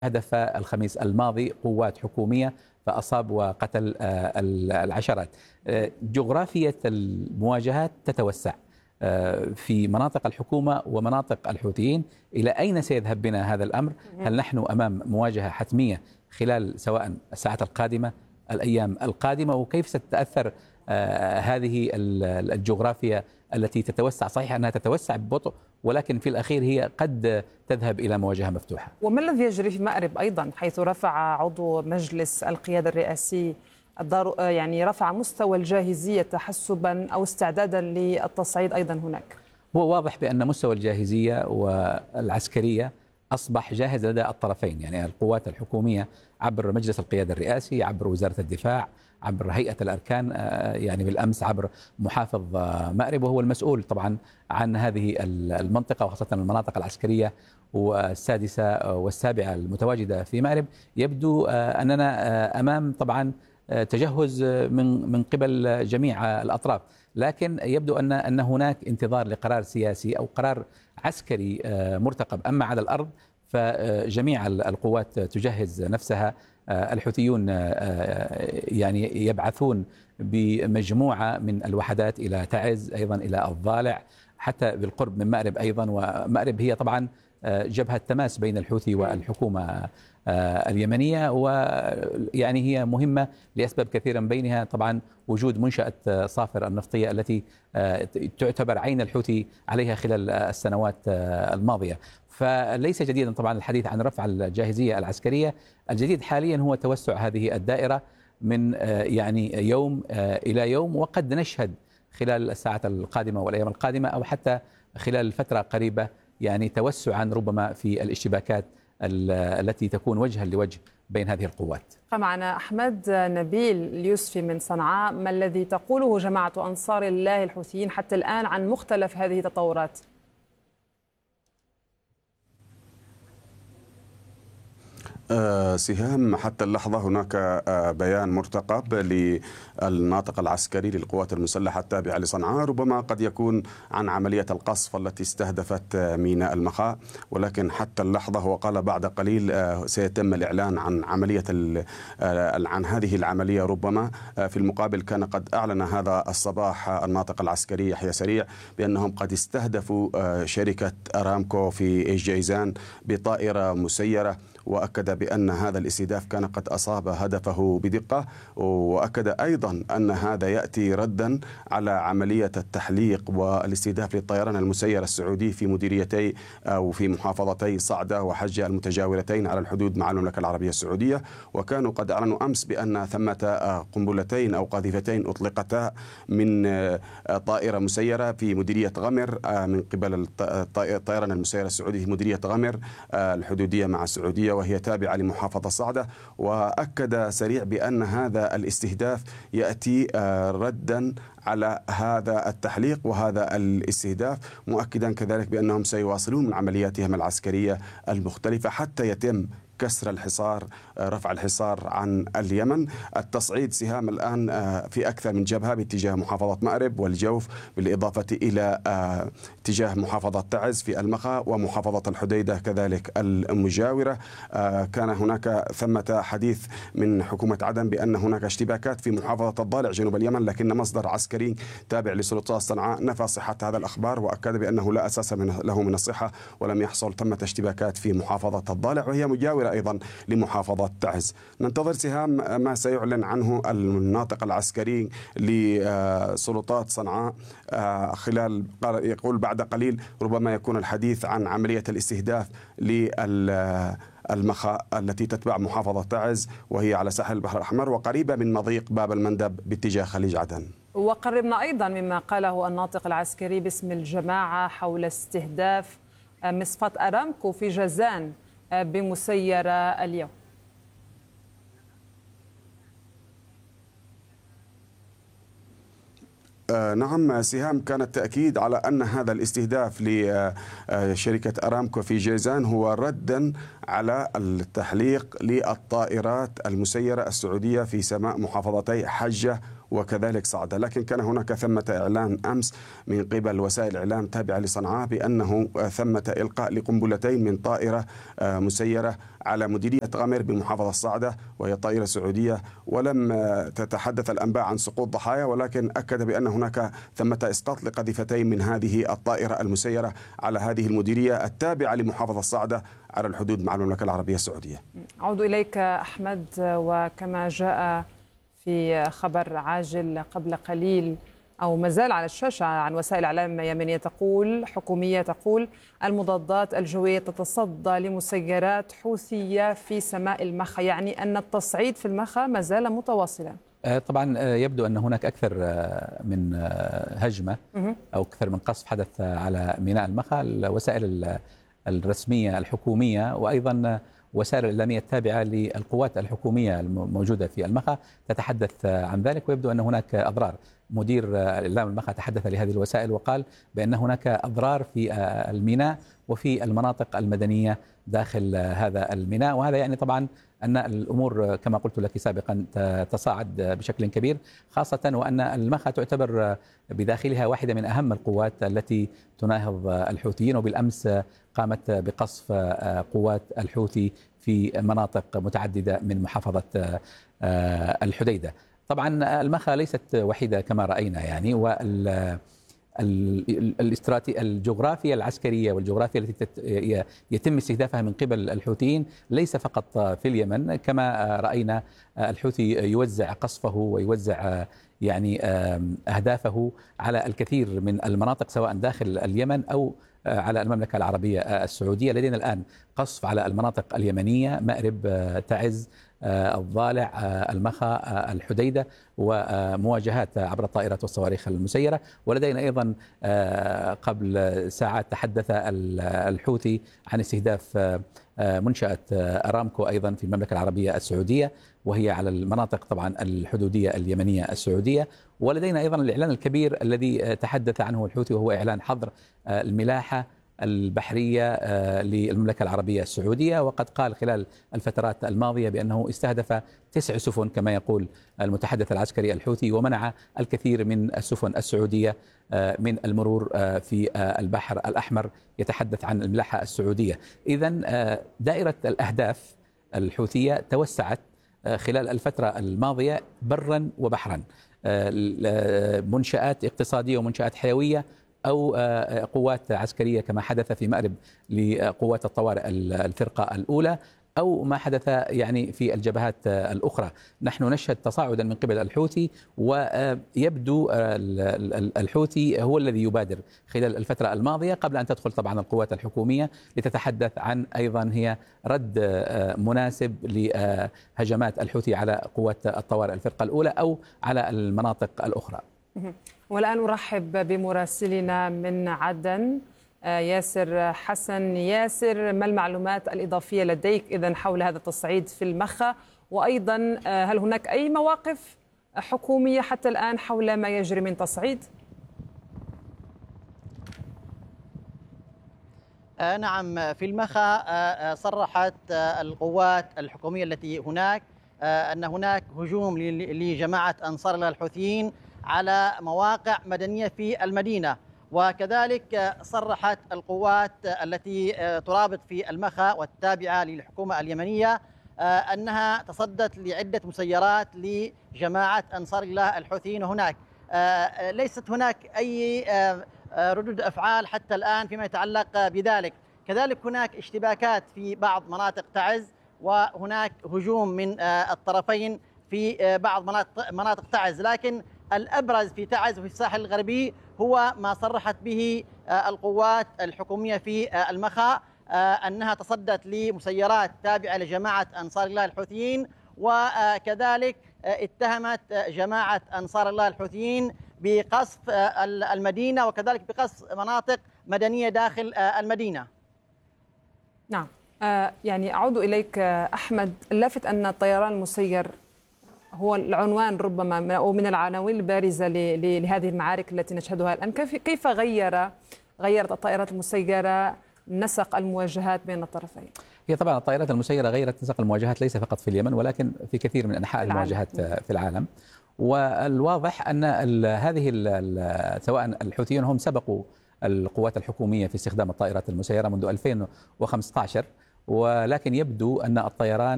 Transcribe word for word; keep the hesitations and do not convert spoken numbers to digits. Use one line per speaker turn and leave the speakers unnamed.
هدف الخميس الماضي قوات حكومية فأصاب وقتل العشرات. جغرافية المواجهات تتوسع في مناطق الحكومة ومناطق الحوثيين. إلى أين سيذهب بنا هذا الأمر؟ هل نحن أمام مواجهة حتمية خلال سواء الساعات القادمة، الأيام القادمة، وكيف ستتأثر هذه الجغرافيا التي تتوسع؟ صحيح أنها تتوسع ببطء، ولكن في الأخير هي قد تذهب إلى مواجهة مفتوحة.
وما الذي يجري في مأرب أيضا، حيث رفع عضو مجلس القيادة الرئاسي الدار يعني رفع مستوى الجاهزية تحسبا أو استعدادا للتصعيد أيضا هناك؟
هو واضح بأن مستوى الجاهزية والعسكرية أصبح جاهز لدى الطرفين، يعني القوات الحكومية عبر مجلس القيادة الرئاسي، عبر وزارة الدفاع، عبر هيئة الأركان، يعني بالأمس عبر محافظ مأرب، وهو المسؤول طبعا عن هذه المنطقة وخاصة المناطق العسكرية والسادسة والسابعة المتواجدة في مأرب. يبدو أننا أمام طبعا تجهز من من قبل جميع الأطراف، لكن يبدو أن أن هناك انتظار لقرار سياسي أو قرار عسكري مرتقب. أما على الأرض فجميع القوات تجهز نفسها. الحوثيون يعني يبعثون بمجموعة من الوحدات إلى تعز، أيضا إلى الضالع، حتى بالقرب من مأرب أيضا. ومأرب هي طبعا جبهة تماس بين الحوثي والحكومة اليمنية، ويعني هي مهمة لأسباب كثيرة، بينها طبعا وجود منشأة صافر النفطية التي تعتبر عين الحوثي عليها خلال السنوات الماضية. فليس جديدا طبعا الحديث عن رفع الجاهزية العسكرية. الجديد حاليا هو توسع هذه الدائرة من يعني يوم إلى يوم، وقد نشهد خلال الساعات القادمة والأيام القادمة أو حتى خلال فترة قريبة يعني توسعا ربما في الاشتباكات التي تكون وجها لوجه بين هذه القوات.
معنا أحمد نبيل اليوسفي من صنعاء، ما الذي تقوله جماعة أنصار الله الحوثيين حتى الآن عن مختلف هذه التطورات؟
سهام، حتى اللحظة هناك بيان مرتقب للناطق العسكري للقوات المسلحة التابعة لصنعاء، ربما قد يكون عن عملية القصف التي استهدفت ميناء المخاء، ولكن حتى اللحظة هو قال بعد قليل سيتم الإعلان عن عملية عن هذه العملية. ربما في المقابل كان قد أعلن هذا الصباح الناطق العسكري يحيى سريع بأنهم قد استهدفوا شركة أرامكو في جيزان بطائرة مسيرة، وأكد بأن هذا الاستهداف كان قد أصاب هدفه بدقة، وأكد أيضا أن هذا يأتي ردا على عملية التحليق والاستهداف للطيران المسير السعودي في مديريتي أو في محافظتي صعدة وحجة المتجاورتين على الحدود مع المملكة العربية السعودية. وكانوا قد أعلنوا أمس بأن ثمة قنبلتين أو قاذفتين أطلقتا من طائرة مسيرة في مديرية غمر من قبل الطيران المسير السعودي في مديرية غمر الحدودية مع السعودية، وهي تابعة لمحافظة صعدة. وأكد سريع بأن هذا الاستهداف يأتي ردا على هذا التحليق وهذا الاستهداف، مؤكدا كذلك بأنهم سيواصلون من عملياتهم العسكرية المختلفة حتى يتم كسر الحصار، رفع الحصار عن اليمن. التصعيد سهام الآن في أكثر من جبهة باتجاه محافظة مأرب والجوف، بالإضافة إلى اتجاه محافظة تعز في المخا ومحافظة الحديدة كذلك المجاورة. كان هناك ثمة حديث من حكومة عدن بأن هناك اشتباكات في محافظة الضالع جنوب اليمن، لكن مصدر عسكري تابع لسلطات صنعاء نفى صحة هذا الأخبار وأكد بأنه لا أساس له من الصحة ولم يحصل ثمة اشتباكات في محافظة الضالع وهي مجاورة أيضا لمحافظة تعز. ننتظر سهام ما سيعلن عنه الناطق العسكري لسلطات صنعاء خلال، يقول بعد قليل ربما يكون الحديث عن عملية الاستهداف للمخاء التي تتبع محافظة تعز وهي على ساحل البحر الأحمر وقريبة من مضيق باب المندب باتجاه خليج عدن.
وقربنا أيضا مما قاله الناطق العسكري باسم الجماعة حول استهداف مصفاة أرامكو في جازان بمسيرة اليوم.
نعم سهام، كان التأكيد على أن هذا الاستهداف لشركة أرامكو في جيزان هو ردا على التحليق للطائرات المسيرة السعودية في سماء محافظتي حجة وكذلك صعدة. لكن كان هناك ثمة إعلان أمس من قبل وسائل إعلام تابعة لصنعاء بأنه ثمة إلقاء لقنبلتين من طائرة مسيرة على مديرية غمر بمحافظة صعدة، وهي طائرة سعودية، ولم تتحدث الأنباء عن سقوط ضحايا، ولكن أكد بأن هناك ثمة إسقاط لقذيفتين من هذه الطائرة المسيرة على هذه المديرية التابعة لمحافظة صعدة على الحدود مع المملكة العربية السعودية.
أعود إليك أحمد، وكما جاء في خبر عاجل قبل قليل أو مازال على الشاشة عن وسائل إعلام يمنية تقول حكومية تقول المضادات الجوية تتصدى لمسيرات حوثية في سماء المخا، يعني أن التصعيد في المخا ما زال متواصلا.
طبعا يبدو أن هناك أكثر من هجمة أو أكثر من قصف حدث على ميناء المخا. الوسائل الرسمية الحكومية وأيضا وسائل الإعلامية التابعة للقوات الحكومية الموجودة في المخا تتحدث عن ذلك، ويبدو أن هناك أضرار. مدير الإعلام المخا تحدث لهذه الوسائل وقال بأن هناك أضرار في الميناء وفي المناطق المدنية داخل هذا الميناء، وهذا يعني طبعا أن الأمور كما قلت لك سابقا تصاعد بشكل كبير، خاصة وأن المخا تعتبر بداخلها واحدة من أهم القوات التي تناهض الحوثيين، وبالأمس قامت بقصف قوات الحوثي في مناطق متعددة من محافظة الحديدة. طبعا المخا ليست وحيدة كما رأينا يعني، وال الاستراتيجية الجغرافيا العسكرية والجغرافيا التي يتم استهدافها من قبل الحوثيين ليس فقط في اليمن، كما رأينا الحوثي يوزع قصفه ويوزع يعني أهدافه على الكثير من المناطق سواء داخل اليمن أو على المملكة العربية السعودية. لدينا الآن قصف على المناطق اليمنية، مأرب، تعز، الضالع، المخا، الحديدة، ومواجهات عبر الطائرات والصواريخ المسيرة. ولدينا أيضا قبل ساعات تحدث الحوثي عن استهداف منشأة أرامكو أيضا في المملكة العربية السعودية، وهي على المناطق طبعا الحدودية اليمنية السعودية. ولدينا أيضا الإعلان الكبير الذي تحدث عنه الحوثي، وهو إعلان حظر الملاحة البحرية للمملكة العربية السعودية، وقد قال خلال الفترات الماضية بأنه استهدف تسع سفن كما يقول المتحدث العسكري الحوثي، ومنع الكثير من السفن السعودية من المرور في البحر الأحمر، يتحدث عن الملاحة السعودية. إذن دائرة الأهداف الحوثية توسعت خلال الفترة الماضية برا وبحرا، منشآت اقتصادية ومنشآت حيوية أو قوات عسكرية كما حدث في مأرب لقوات الطوارئ الفرقة الأولى، أو ما حدث يعني في الجبهات الأخرى. نحن نشهد تصاعدا من قبل الحوثي، ويبدو الحوثي هو الذي يبادر خلال الفترة الماضية قبل أن تدخل طبعا القوات الحكومية لتتحدث عن أيضا هي رد مناسب لهجمات الحوثي على قوات الطوارئ الفرقة الأولى أو على المناطق الأخرى.
والآن أرحب بمراسلنا من عدن ياسر حسن. ياسر، ما المعلومات الإضافية لديك إذن حول هذا التصعيد في المخا؟ وأيضا هل هناك أي مواقف حكومية حتى الآن حول ما يجري من تصعيد؟
نعم، في المخا صرحت القوات الحكومية التي هناك أن هناك هجوم لجماعة أنصار الله الحوثيين على مواقع مدنية في المدينة، وكذلك صرحت القوات التي ترابط في المخا والتابعة للحكومة اليمنية أنها تصدت لعدة مسيرات لجماعة أنصار الله الحوثيين هناك. ليست هناك أي ردود أفعال حتى الآن فيما يتعلق بذلك. كذلك هناك اشتباكات في بعض مناطق تعز، وهناك هجوم من الطرفين في بعض مناطق تعز، لكن الأبرز في تعز وفي الساحل الغربي هو ما صرحت به القوات الحكومية في المخا أنها تصدت لمسيرات تابعة لجماعة أنصار الله الحوثيين، وكذلك اتهمت جماعة أنصار الله الحوثيين بقصف المدينة وكذلك بقصف مناطق مدنية داخل المدينة.
نعم، يعني أعود إليك أحمد. اللافت أن الطيران المسير هو العنوان ربما أو من العناوين البارزة لهذه المعارك التي نشهدها الآن. كيف غير غيرت الطائرات المسيرة نسق المواجهات بين الطرفين؟
هي طبعا الطائرات المسيرة غيرت نسق المواجهات ليس فقط في اليمن ولكن في كثير من أنحاء المواجهات في العالم، والواضح أن ال هذه ال سواء الحوثيون هم سبقوا القوات الحكومية في استخدام الطائرات المسيرة منذ ألفين وخمسة عشر، ولكن يبدو أن الطيران